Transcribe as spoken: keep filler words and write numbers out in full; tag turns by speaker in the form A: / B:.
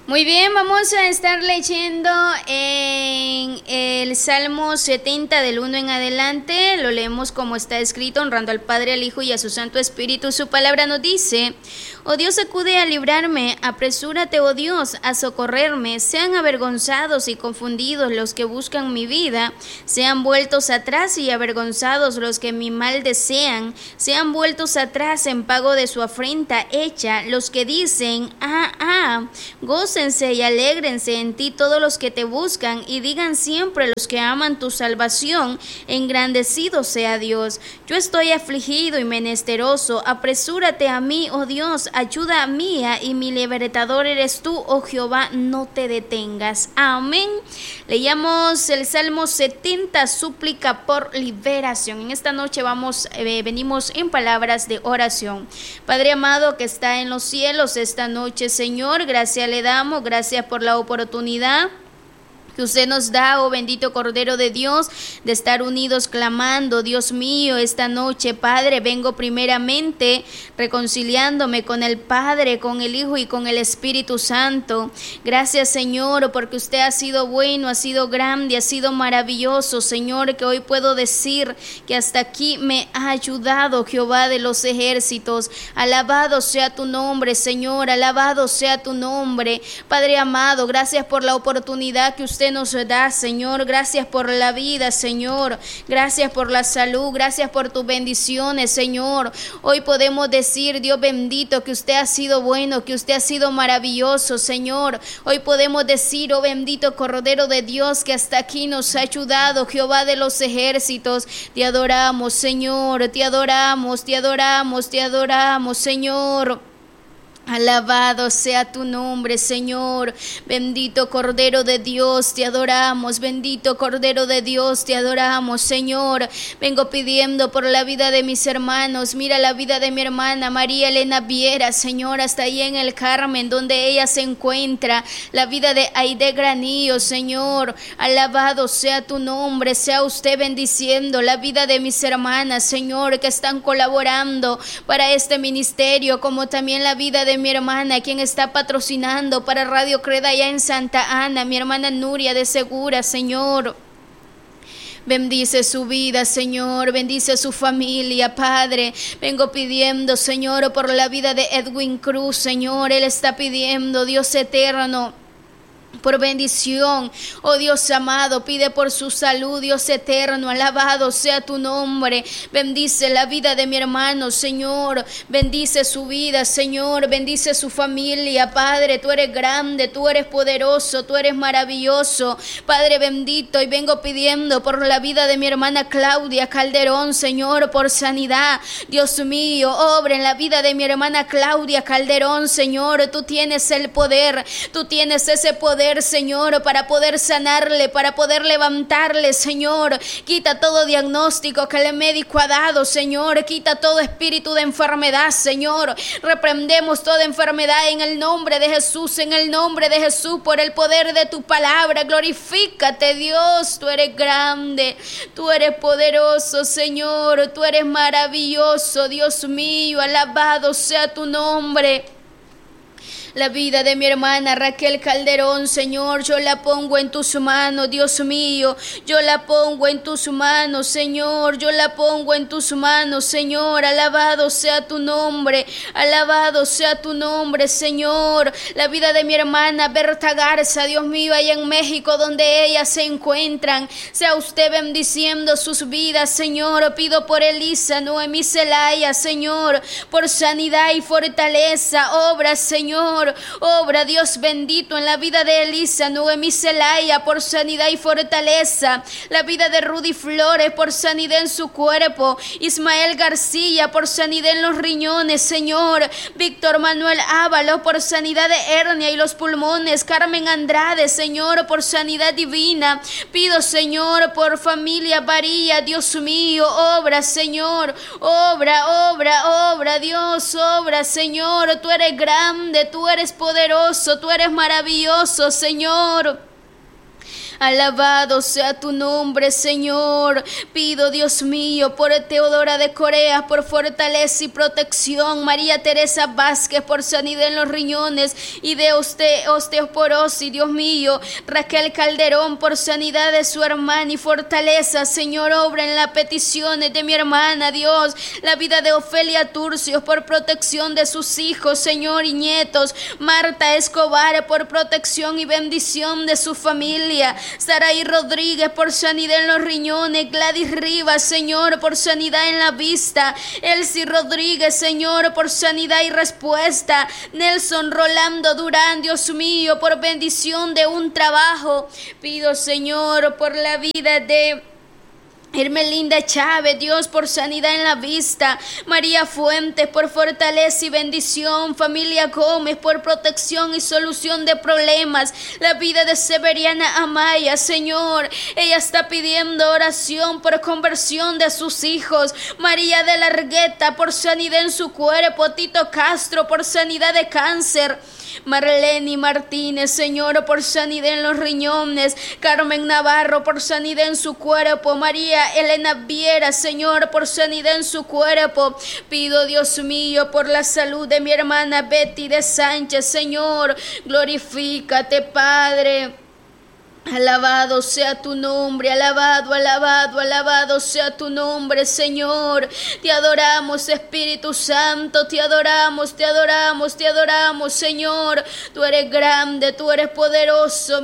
A: Muy bien, vamos a estar leyendo en el Salmo setenta del uno en adelante. Lo leemos como está escrito, honrando al Padre, al Hijo y a su Santo Espíritu. Su palabra nos dice: oh Dios, acude a librarme, apresúrate, oh Dios, a socorrerme. Sean avergonzados y confundidos los que buscan mi vida, sean vueltos atrás y avergonzados los que mi mal desean, sean vueltos atrás en pago de su afrenta hecha los que dicen: ah, ah, gócense y alégrense en ti todos los que te buscan, y digan siempre los que aman tu salvación: engrandecido sea Dios. Yo estoy afligido y menesteroso, apresúrate a mí, oh Dios, ayuda mía y mi libertador eres tú, oh Jehová, no te detengas. Amén. Leíamos el Salmo setenta, súplica por liberación. En esta noche vamos, eh, venimos en palabras de oración. Padre amado que está en los cielos, esta noche, Señor, gracias le damos. Gracias por la oportunidad que usted nos da, oh bendito Cordero de Dios, de estar unidos clamando. Dios mío, esta noche, Padre, vengo primeramente reconciliándome con el Padre, con el Hijo y con el Espíritu Santo. Gracias, Señor, porque usted ha sido bueno, ha sido grande, ha sido maravilloso, Señor, que hoy puedo decir que hasta aquí me ha ayudado Jehová de los ejércitos. Alabado sea tu nombre, Señor, alabado sea tu nombre. Padre amado, gracias por la oportunidad que usted nos da, Señor. Gracias por la vida, Señor. Gracias por la salud. Gracias por tus bendiciones, Señor. Hoy podemos decir, Dios bendito, que usted ha sido bueno, que usted ha sido maravilloso, Señor. Hoy podemos decir, oh bendito Cordero de Dios, que hasta aquí nos ha ayudado Jehová de los ejércitos. Te adoramos, Señor. Te adoramos, te adoramos, te adoramos, Señor. Alabado sea tu nombre, Señor. Bendito Cordero de Dios, te adoramos. Bendito Cordero de Dios, te adoramos, Señor. Vengo pidiendo por la vida de mis hermanos. Mira la vida de mi hermana María Elena Viera, Señor, hasta ahí en el Carmen, donde ella se encuentra. La vida de Aide Granillo, Señor. Alabado sea tu nombre. Sea usted bendiciendo la vida de mis hermanas, Señor, que están colaborando para este ministerio, como también la vida de mi hermana, quien está patrocinando para Radio Creda allá en Santa Ana, mi hermana Nuria de Segura, Señor. Bendice su vida, Señor, bendice su familia, Padre. Vengo pidiendo, Señor, por la vida de Edwin Cruz, Señor. Él está pidiendo, Dios eterno, por bendición, oh Dios amado, pide por su salud, Dios eterno, alabado sea tu nombre. Bendice la vida de mi hermano, Señor, bendice su vida, Señor, bendice su familia, Padre. Tú eres grande, tú eres poderoso, tú eres maravilloso, Padre bendito. Y vengo pidiendo por la vida de mi hermana Claudia Calderón, Señor, por sanidad. Dios mío, obra en la vida de mi hermana Claudia Calderón, Señor. Tú tienes el poder, tú tienes ese poder, Señor, para poder sanarle, para poder levantarle, Señor. Quita todo diagnóstico que el médico ha dado, Señor. Quita todo espíritu de enfermedad, Señor. Reprendemos toda enfermedad en el nombre de Jesús, en el nombre de Jesús, por el poder de tu palabra. Glorifícate, Dios. Tú eres grande, tú eres poderoso, Señor. Tú eres maravilloso, Dios mío. Alabado sea tu nombre. La vida de mi hermana Raquel Calderón, Señor, yo la pongo en tus manos, Dios mío. Yo la pongo en tus manos, Señor. Yo la pongo en tus manos, Señor. Alabado sea tu nombre. Alabado sea tu nombre, Señor. La vida de mi hermana Berta Garza, Dios mío, allá en México, donde ellas se encuentran. Sea usted bendiciendo sus vidas, Señor. Pido por Elisa, Noemí Zelaya, Señor, por sanidad y fortaleza. Obra, Señor. Obra, Dios bendito, en la vida de Elisa, Noemí Zelaya, por sanidad y fortaleza. La vida de Rudy Flores, por sanidad en su cuerpo. Ismael García, por sanidad en los riñones, Señor. Víctor Manuel Ávalo, por sanidad de hernia y los pulmones. Carmen Andrade, Señor, por sanidad divina. Pido, Señor, por familia Varilla, Dios mío. Obra, Señor. Obra, obra, obra, Dios, obra, Señor. Tú eres grande, tú eres poderoso, tú eres maravilloso, Señor. Alabado sea tu nombre, Señor. Pido, Dios mío, por Teodora de Corea, por fortaleza y protección. María Teresa Vázquez, por sanidad en los riñones y de oste osteoporosis, Dios mío. Raquel Calderón, por sanidad de su hermana y fortaleza. Señor, obra en las peticiones de mi hermana, Dios. La vida de Ofelia Turcios, por protección de sus hijos, Señor, y nietos. Marta Escobar, por protección y bendición de su familia. Saraí Rodríguez, por sanidad en los riñones. Gladys Rivas, Señor, por sanidad en la vista. Elsie Rodríguez, Señor, por sanidad y respuesta. Nelson Rolando Durán, Dios mío, por bendición de un trabajo. Pido, Señor, por la vida de Hermelinda Chávez, Dios, por sanidad en la vista. María Fuentes, por fortaleza y bendición. Familia Gómez, por protección y solución de problemas. La vida de Severiana Amaya, Señor, ella está pidiendo oración por conversión de sus hijos. María de Largueta, por sanidad en su cuerpo. Tito Castro, por sanidad de cáncer. Marlene Martínez, Señor, por sanidad en los riñones. Carmen Navarro, por sanidad en su cuerpo. María Elena Viera, Señor, por sanidad en su cuerpo. Pido, Dios mío, por la salud de mi hermana Betty de Sánchez, Señor. Glorifícate, Padre. Alabado sea tu nombre, alabado, alabado, alabado sea tu nombre, Señor. Te adoramos, Espíritu Santo, te adoramos, te adoramos, te adoramos, Señor. Tú eres grande, tú eres poderoso.